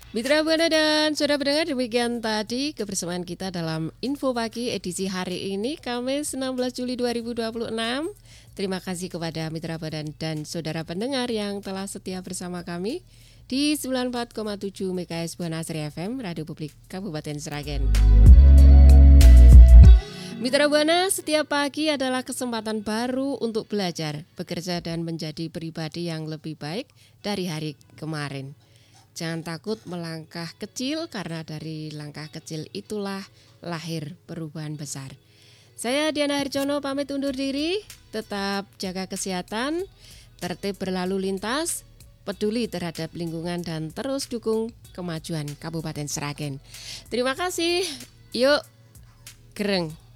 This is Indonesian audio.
Mitra Buana dan saudara pendengar, demikian tadi kebersamaan kita dalam Info Pagi edisi hari ini Kamis 16 Juli 2026. Terima kasih kepada Mitra Buana dan saudara pendengar yang telah setia bersama kami di 94,7 MHz Buana Asri FM, Radio Publik Kabupaten Sragen. Mitra Buana, setiap pagi adalah kesempatan baru untuk belajar, bekerja dan menjadi pribadi yang lebih baik dari hari kemarin. Jangan takut melangkah kecil karena dari langkah kecil itulah lahir perubahan besar. Saya Diana Harjono pamit undur diri, tetap jaga kesehatan, tertib berlalu lintas, peduli terhadap lingkungan dan terus dukung kemajuan Kabupaten Sragen. Terima kasih, yuk gereng.